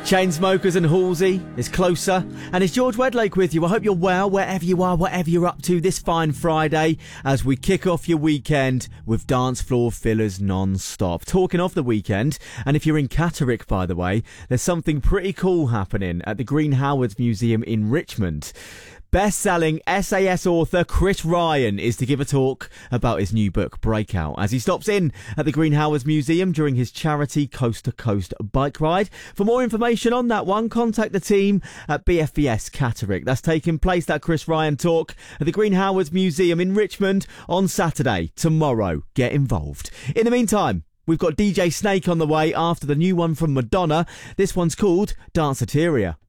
Chainsmokers and Halsey is Closer, and it's George Wedlake with you. I hope you're well wherever you are, whatever you're up to this fine Friday as we kick off your weekend with dance floor fillers non-stop. Talking of the weekend, and if you're in Catterick, by the way, there's something pretty cool happening at the Green Howards Museum in Richmond. Best-selling SAS author Chris Ryan is to give a talk about his new book, Breakout, as he stops in at the Green Howards Museum during his charity Coast to Coast bike ride. For more information on that one, contact the team at BFBS Catterick. That's taking place, that Chris Ryan talk, at the Green Howards Museum in Richmond on Saturday, tomorrow. Get involved. In the meantime, we've got DJ Snake on the way after the new one from Madonna. This one's called Danceteria.